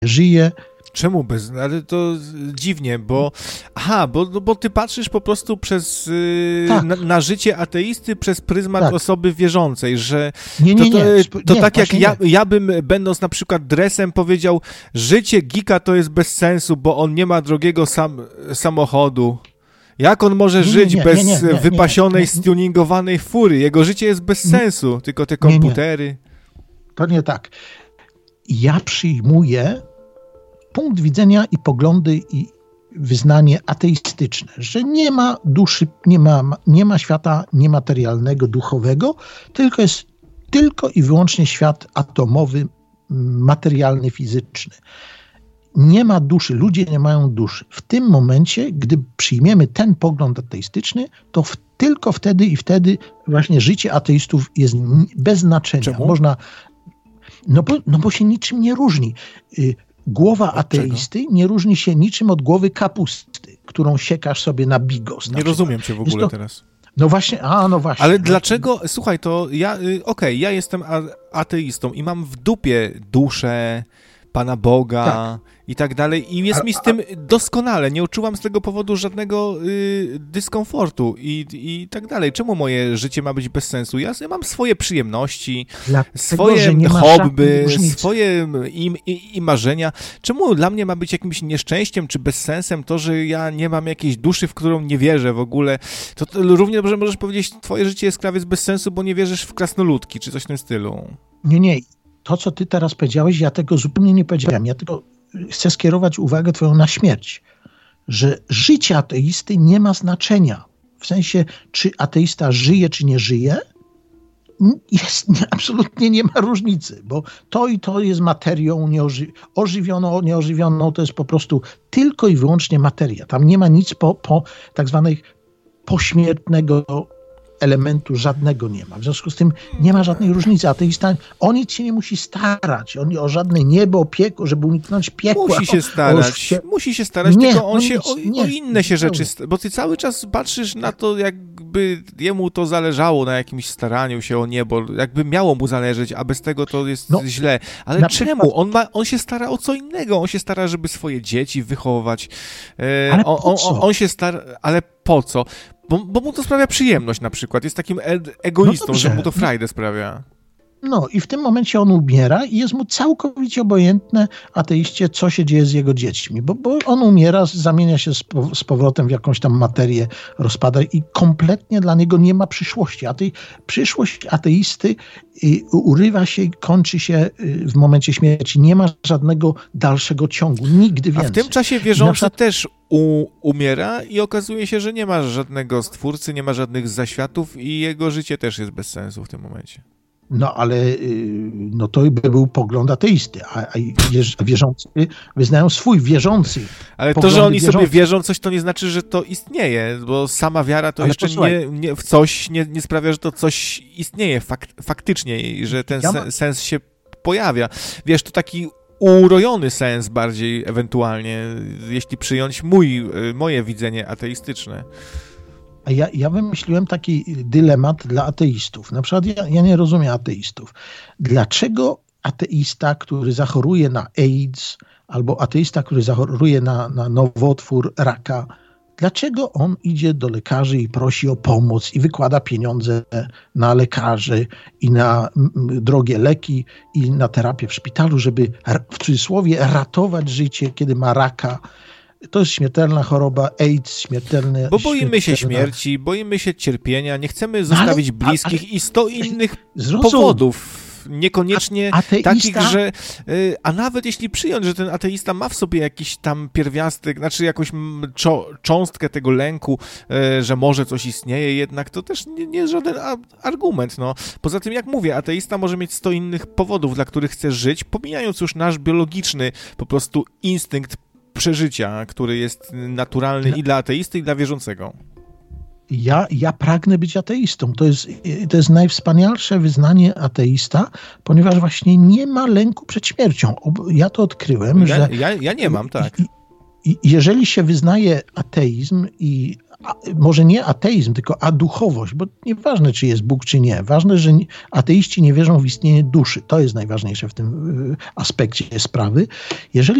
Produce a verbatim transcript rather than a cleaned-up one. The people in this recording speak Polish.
żyje. Czemu bez? Ale to dziwnie, bo aha, bo, bo ty patrzysz po prostu przez yy, tak. na, na życie ateisty przez pryzmat tak. osoby wierzącej, że nie, nie, to, to, nie. to nie, tak jak ja, nie. ja bym, będąc na przykład dresem, powiedział, życie geeka to jest bez sensu, bo on nie ma drogiego sam, samochodu. Jak on może nie, żyć nie, nie, bez nie, nie, nie, wypasionej, nie, nie, nie. stuningowanej fury? Jego życie jest bez sensu, tylko te komputery. Nie, nie. To nie tak. Ja przyjmuję punkt widzenia i poglądy i wyznanie ateistyczne, że nie ma duszy, nie ma, nie ma świata niematerialnego, duchowego, tylko jest tylko i wyłącznie świat atomowy, materialny, fizyczny. Nie ma duszy, ludzie nie mają duszy. W tym momencie, gdy przyjmiemy ten pogląd ateistyczny, to w, tylko wtedy i wtedy właśnie życie ateistów jest bez znaczenia. Czemu? Można, no bo, no bo się niczym nie różni. Głowa ateisty nie różni się niczym od głowy kapusty, którą siekasz sobie na bigos. Na nie rozumiem cię w ogóle to, teraz. No właśnie, a no właśnie. Ale no. dlaczego, słuchaj, to ja, okej, okay, ja jestem ateistą i mam w dupie duszę Pana Boga tak. i tak dalej i jest a, mi z tym doskonale, nie odczuwam z tego powodu żadnego y, dyskomfortu i, i tak dalej. Czemu moje życie ma być bez sensu? Ja, ja mam swoje przyjemności, Dlatego, swoje hobby, swoje i, i, i marzenia. Czemu dla mnie ma być jakimś nieszczęściem czy bezsensem to, że ja nie mam jakiejś duszy, w którą nie wierzę w ogóle? To, to równie dobrze możesz powiedzieć, twoje życie jest krawiec bez sensu, bo nie wierzysz w krasnoludki czy coś w tym stylu. Nie, nie. To, co ty teraz powiedziałeś, ja tego zupełnie nie powiedziałem. Ja tylko chcę skierować uwagę twoją na śmierć. Że życie ateisty nie ma znaczenia. W sensie, czy ateista żyje, czy nie żyje, jest, nie, absolutnie nie ma różnicy, bo to i to jest materią nieoży, ożywioną, nieożywioną, to jest po prostu tylko i wyłącznie materia. Tam nie ma nic po, po tak zwanej pośmiertnego elementu żadnego nie ma. W związku z tym nie ma żadnej różnicy. Ateista o nic się nie musi starać. On o żadne niebo, piekło, żeby uniknąć piekła. Musi się starać. Się... Musi się starać, nie, tylko on on się nic, o, nie, o inne się nie, rzeczy... Bo ty cały czas patrzysz na to, jakby jemu to zależało na jakimś staraniu się o niebo. Jakby miało mu zależeć, a bez tego to jest no, źle. Ale czemu? Przykład... On, ma, on się stara o co innego. On się stara, żeby swoje dzieci wychować. E, ale on, po co? On, on się stara... Ale po co? Bo, bo mu to sprawia przyjemność na przykład. Jest takim e- egoistą, no że mu to frajdę sprawia. No i w tym momencie on umiera i jest mu całkowicie obojętne, ateiście, co się dzieje z jego dziećmi. Bo, bo on umiera, zamienia się z, po, z powrotem w jakąś tam materię, rozpada i kompletnie dla niego nie ma przyszłości. A tej przyszłość ateisty y, urywa się i kończy się y, w momencie śmierci. Nie ma żadnego dalszego ciągu. Nigdy więcej. A w tym czasie wierzący przykład... też u, umiera i okazuje się, że nie ma żadnego stwórcy, nie ma żadnych zaświatów i jego życie też jest bez sensu w tym momencie. No ale no to by był pogląd ateisty, a, a wierzący wyznają swój wierzący. Ale to, że oni wierzący. sobie wierzą coś, to nie znaczy, że to istnieje, bo sama wiara to ale jeszcze nie, nie, w coś nie, nie sprawia, że to coś istnieje fak, faktycznie i że ten ja ma... sens się pojawia. Wiesz, to taki urojony sens bardziej ewentualnie, jeśli przyjąć mój, moje widzenie ateistyczne. A ja, ja wymyśliłem taki dylemat dla ateistów. Na przykład ja, ja nie rozumiem ateistów. Dlaczego ateista, który zachoruje na AIDS, albo ateista, który zachoruje na, na nowotwór raka, dlaczego on idzie do lekarzy i prosi o pomoc i wykłada pieniądze na lekarzy i na drogie leki i na terapię w szpitalu, żeby w cudzysłowie ratować życie, kiedy ma raka? To jest śmiertelna choroba, AIDS, śmiertelny... Bo boimy się śmierci, boimy się cierpienia, nie chcemy zostawić ale, bliskich ale, i sto innych zrozum. powodów. Niekoniecznie ateista? takich, że... A nawet jeśli przyjąć, że ten ateista ma w sobie jakiś tam pierwiastek, znaczy jakąś czo, cząstkę tego lęku, że może coś istnieje, jednak to też nie, nie jest żaden argument. No. Poza tym, jak mówię, ateista może mieć sto innych powodów, dla których chce żyć, pomijając już nasz biologiczny po prostu instynkt przeżycia, który jest naturalny i dla ateisty, i dla wierzącego. Ja, ja pragnę być ateistą. To jest, to jest najwspanialsze wyznanie ateista, ponieważ właśnie nie ma lęku przed śmiercią. Ja to odkryłem, ja, że... Ja, ja nie mam, tak. I, i, jeżeli się wyznaje ateizm i a, może nie ateizm, tylko aduchowość, bo nieważne, czy jest Bóg, czy nie. Ważne, że ateiści nie wierzą w istnienie duszy. To jest najważniejsze w tym aspekcie sprawy. Jeżeli